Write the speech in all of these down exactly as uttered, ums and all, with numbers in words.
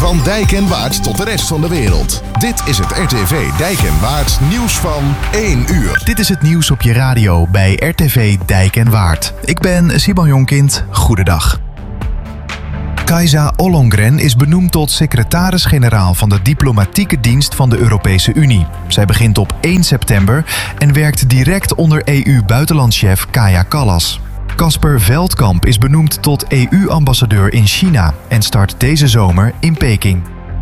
Van Dijk en Waard tot de rest van de wereld. Dit is het R T V Dijk en Waard nieuws van één uur. Dit is het nieuws op je radio bij R T V Dijk en Waard. Ik ben Simon Jonkind. Goedendag. Kajsa Ollongren is benoemd tot secretaris-generaal van de diplomatieke dienst van de Europese Unie. Zij begint op één september en werkt direct onder E U-buitenlandchef Kaja Kallas. Casper Veldkamp is benoemd tot E U-ambassadeur in China en start deze zomer in Peking.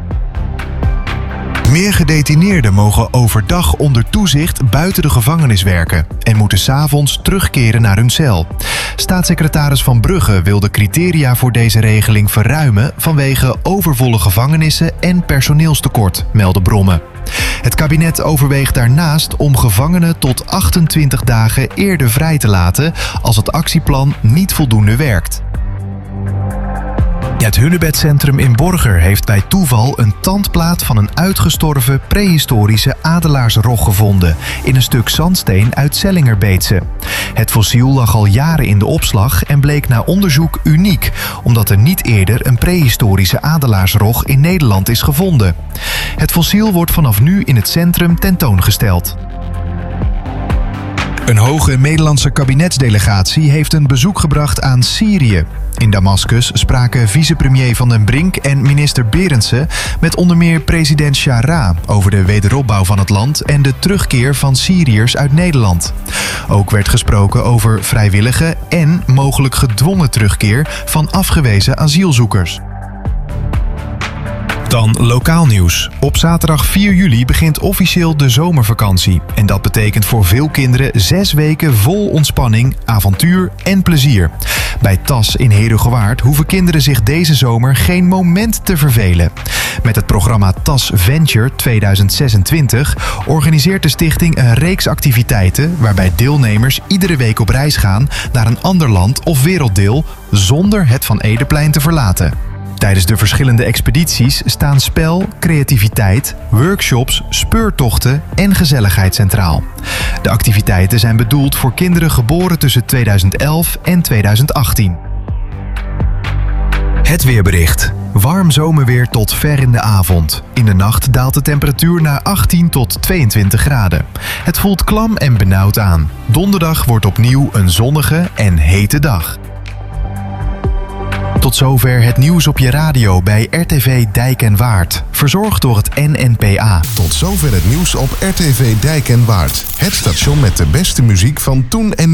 Meer gedetineerden mogen overdag onder toezicht buiten de gevangenis werken en moeten 's avonds terugkeren naar hun cel. Staatssecretaris Van Brugge wil de criteria voor deze regeling verruimen vanwege overvolle gevangenissen en personeelstekort, melden bronnen. Het kabinet overweegt daarnaast om gevangenen tot achtentwintig dagen eerder vrij te laten als het actieplan niet voldoende werkt. Het Hunebedcentrum in Borger heeft bij toeval een tandplaat van een uitgestorven prehistorische adelaarsrog gevonden in een stuk zandsteen uit Zellingerbeetse. Het fossiel lag al jaren in de opslag en bleek na onderzoek uniek, omdat er niet eerder een prehistorische adelaarsrog in Nederland is gevonden. Het fossiel wordt vanaf nu in het centrum tentoongesteld. Een hoge Nederlandse kabinetsdelegatie heeft een bezoek gebracht aan Syrië. In Damascus spraken vicepremier Van den Brink en minister Berendsen met onder meer president Chara over de wederopbouw van het land en de terugkeer van Syriërs uit Nederland. Ook werd gesproken over vrijwillige en mogelijk gedwongen terugkeer van afgewezen asielzoekers. Dan lokaal nieuws. Op zaterdag vier juli begint officieel de zomervakantie. En dat betekent voor veel kinderen zes weken vol ontspanning, avontuur en plezier. Bij T A S in Herugewaard hoeven kinderen zich deze zomer geen moment te vervelen. Met het programma T A S Venture tweeduizend zesentwintig organiseert de stichting een reeks activiteiten waarbij deelnemers iedere week op reis gaan naar een ander land of werelddeel zonder het Van Edenplein te verlaten. Tijdens de verschillende expedities staan spel, creativiteit, workshops, speurtochten en gezelligheid centraal. De activiteiten zijn bedoeld voor kinderen geboren tussen tweeduizend elf en tweeduizend achttien. Het weerbericht. Warm zomerweer tot ver in de avond. In de nacht daalt de temperatuur naar achttien tot tweeëntwintig graden. Het voelt klam en benauwd aan. Donderdag wordt opnieuw een zonnige en hete dag. Tot zover het nieuws op je radio bij R T V Dijk en Waard. Verzorgd door het N N P A. Tot zover het nieuws op R T V Dijk en Waard. Het station met de beste muziek van toen en